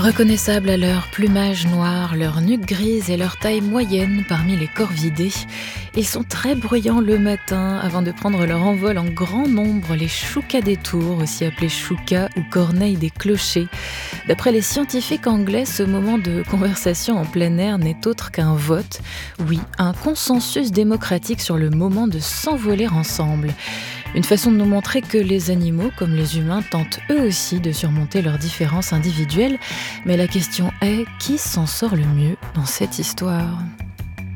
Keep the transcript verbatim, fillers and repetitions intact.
Reconnaissables à leur plumage noir, leur nuque grise et leur taille moyenne parmi les corvidés, ils sont très bruyants le matin avant de prendre leur envol en grand nombre, les choucas des tours, aussi appelés choucas ou corneilles des clochers. D'après les scientifiques anglais, ce moment de conversation en plein air n'est autre qu'un vote, oui, un consensus démocratique sur le moment de s'envoler ensemble. Une façon de nous montrer que les animaux, comme les humains, tentent eux aussi de surmonter leurs différences individuelles. Mais la question est, qui s'en sort le mieux dans cette histoire ?